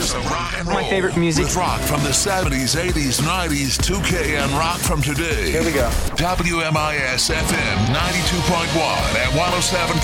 hours of rock and roll. My favorite music. With rock from the 70s, 80s, 90s, 2K, and rock from today. Here we go. WMIS FM 92.1 at 107.